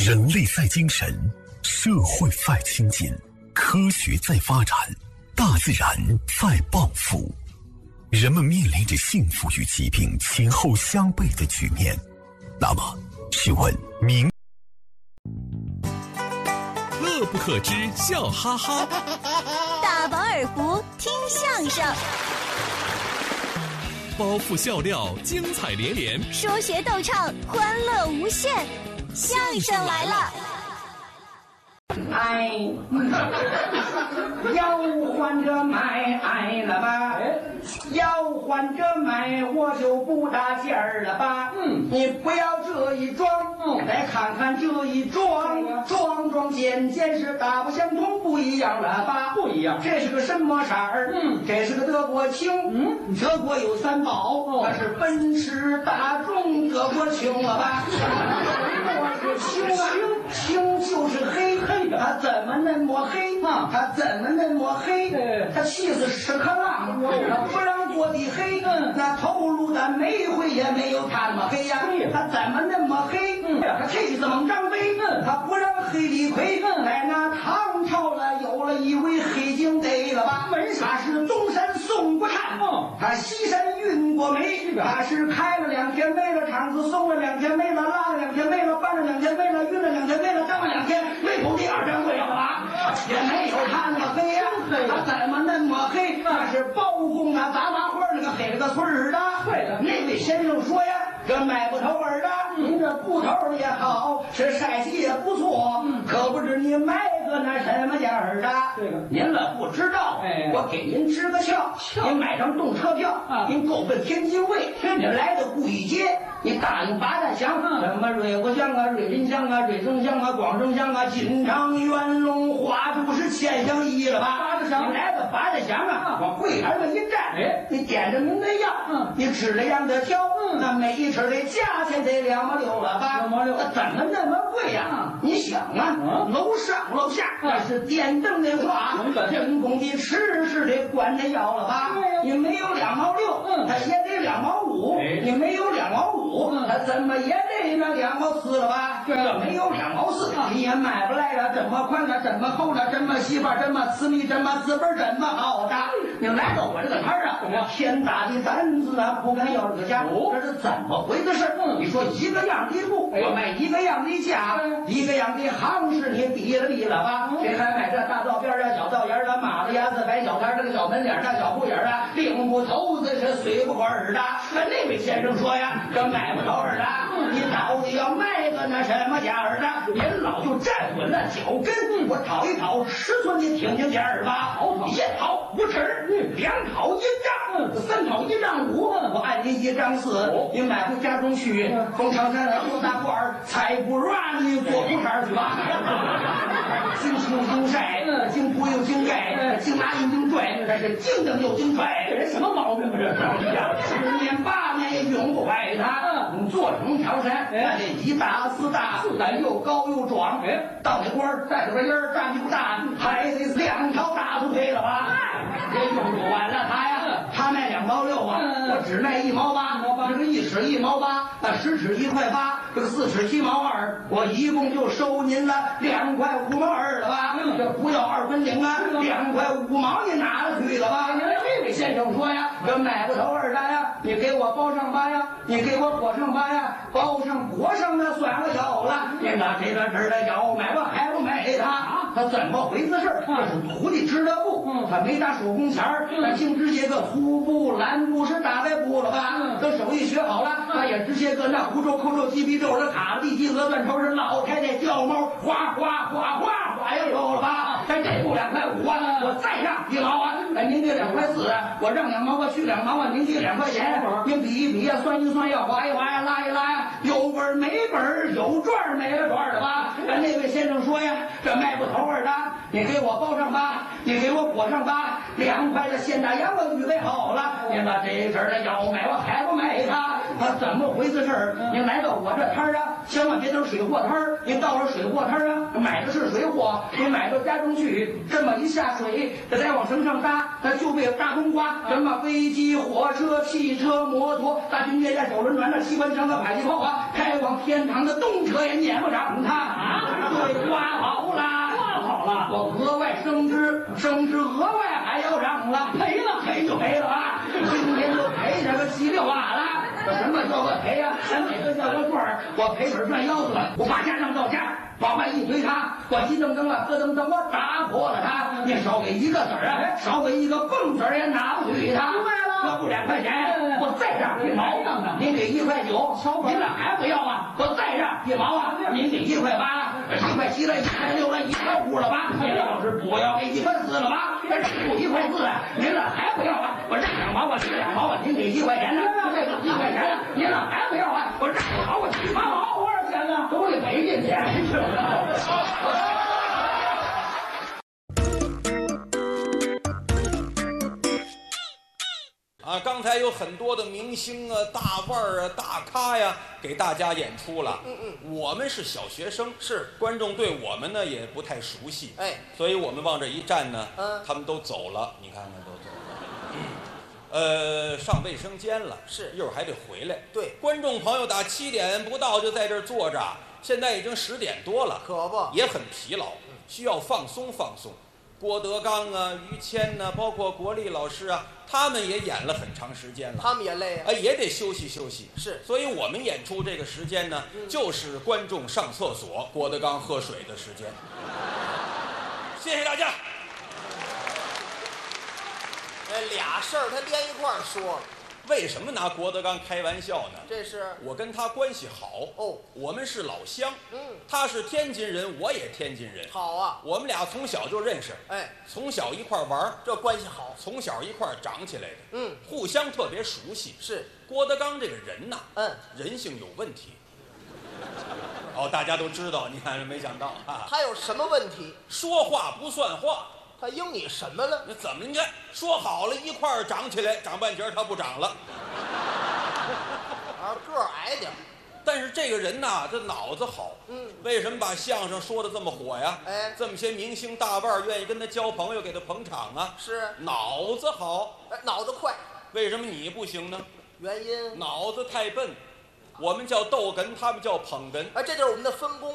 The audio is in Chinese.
人类在精神，社会在亲近，科学在发展，大自然在报复。人们面临着幸福与疾病前后相悖的局面。那么，试问乐不可支，笑哈哈。 大饱耳福，听相声。 包袱笑料，精彩连连； 说学逗唱，欢乐无限。相声来了！ 哎，要换着买了吧？要换着买，我就不搭劲儿了吧？你不要这一装，来看看这一装，装件是大不相同，不一样了吧？不一样。这是个什么色儿？这是个德国青。德国有三宝，那是奔驰、大众、德国青了吧？青就是黑，它怎么那么黑？它怎么那么黑？它气死屎壳郎，它不让做的黑。那头颅的煤灰也没有它那么黑呀。它怎么那么黑？它气死猛张飞，它不让黑李逵。在那唐朝了，有了一位黑警队了吧？他是东山宋国汉，他西山运过煤，他是开了2天煤了，厂子送了2天煤了，拉了2天煤了，搬了2天煤了，运了2天煤了，当了2天煤口第2天会了吧？也没有他那么黑呀，他怎么那么黑？他是包公啊，杂花花那个黑了个村儿的。那位先生说呀，这买不头儿的，您这布头也好，是晒洗也不错，可不知你买个那什么价儿的？您了不知道，我给您支个窍，您买张动车票，您够奔天津卫，您来到故意街，你打听八大乡，什么瑞国乡啊、瑞林乡啊、瑞城乡啊、广州乡啊、金昌、元龙、花都是千乡一了吧？你来到八大乡啊，往柜台上一站，你点着您的药，你指着样的挑，那每一尺的价钱得2毛6了吧？2毛6，怎么那么贵呀？你想啊，楼上楼下那是电灯的话，人工的吃是得管着要了吧？你没有2毛6，它也得2毛5，你没有2毛5，它怎么也得那2毛4了吧？这没有2毛4，你也买不来了，这么宽的，这么厚的，这么细吧，这么私密，这么资本，这么好的。你来到我这个摊儿啊，天大的胆子啊，不敢要这个价，这是怎么回事？你说一个样的布，我卖一个样的价，一个样的行市，你比了吧？谁还买这大道边啊、小道沿的、马子牙子、白小摊这个小门脸大小布眼啊，领不头子是随不过耳的。那位先生说呀，这买不着耳的，你到底要卖个那什么价儿的？您老就站稳了脚跟，我讨一讨尺寸，你听听价儿吧。1讨5尺，2讨1丈，3讨1丈5，我按您1丈4，你买回家中去，从长山来多大罐儿，才不软你做裤衩去吧。经清经晒，经铺又经盖，经拉又经拽，这是经蹬又经拽，这人什么毛病啊？这10年8年也用不坏它。做成条山，那得1大4大，又高又壮。到那官儿带着个烟儿，站不大，还得2条大粗腿了吧？这用不完了他呀，他卖2毛6啊，我只卖1毛8，这个1尺1毛8，那10尺1块8，这个4尺7毛2，我一共就收您了2块5毛2了吧？这不要2分领啊，2块5毛你拿了去了吧？这位先生说呀，这买不头儿的呀，你给我包上吧呀，你给我裹上吧呀，包上裹上那算我有了，你拿这个这儿的要买我还不买他怎么回事？这是徒弟织的布，他没打手工钱儿，他净织些个粗布、蓝布是大白布了吧？等手艺学好了，他也织些个那胡皱、扣皱、鸡皮皱是卡地鸡鹅断头是老太太掉毛，哗哗哗哗哗也有了吧？这布2块5啊，我再让1毛啊，您给2块4，我让2毛，我去2毛啊，您给2块钱，您比一比呀，算一算呀，划一划呀，拉一拉呀，有本没本，有赚没赚的吧？那位先生说呀，这卖不头儿的， 你给我包上吧，你给我裹上吧，凉快的现大洋我预备好了。您把这事儿的要买我还不买它？怎么回事儿？您来到我这摊儿啊，千万别等水货摊儿。您到了水货摊儿啊，买的是水货，您买到家中去，这么一下水，这再往绳上搭，它就被大冬瓜，什么飞机、火车、汽车、摩托、大军列战、手轮船的机关枪的迫击炮啊，开往天堂的动车也撵不上它啊！对，刮好了，刮好了，我额外升职额外还要涨了，赔就赔了啊！今天就赔这个稀里哗啦。什么叫个赔呀？哪个叫个赚？我赔本赚腰子了，我把家上到家，往外一推他，我急蹬蹬了，咯噔噔，我打破了他。你少给一个子儿啊，少给一个蹦子儿也拿不去他。这不2块钱，我再让1毛，您给1块9，您俩还不要啊？我再让1毛啊，您给1块8，1块7了，1块6了，1块5了吧？您要是不要给1块4了吧？这不1块4啊，您俩还不要啊？我让2毛，我给2毛啊，您给1块钱呢？这个1块钱，您俩还不要啊？我让2毛，我7毛，多少钱呢？都得赔进去。 啊，刚才有很多的明星啊、大腕儿啊、大咖呀，给大家演出了。我们是小学生，是观众对我们呢也不太熟悉，所以我们往这一站呢，他们都走了，你看看都走了。上卫生间了，是一会儿还得回来。对，观众朋友打7点不到就在这儿坐着，现在已经10点多了，可不也很疲劳，需要放松放松。郭德纲啊、于谦呢，包括国立老师啊，他们也演了很长时间了，他们也累啊，也得休息休息。是，所以我们演出这个时间呢，就是观众上厕所、郭德纲喝水的时间。谢谢大家。 俩事儿他连一块儿说， 为什么拿郭德纲开玩笑呢？ 这是我跟他关系好哦，我们是老乡，他是天津人，我也天津人，好啊，我们俩从小就认识，从小一块玩，这关系好，从小一块长起来的，互相特别熟悉。是郭德纲这个人呐，人性有问题。哦，大家都知道，你看没想到啊， 他有什么问题？ 说话不算话。 他应你什么了？ 那怎么？你看说好了一块儿长起来，长半截他不长了， 个儿矮点。 但是这个人呐，这脑子好。为什么把相声说的这么火呀？这么些明星大腕愿意跟他交朋友，给他捧场啊？是脑子好， 脑子快。 为什么你不行呢？ 原因？ 脑子太笨。我们叫逗哏，他们叫捧哏。 这就是我们的分工。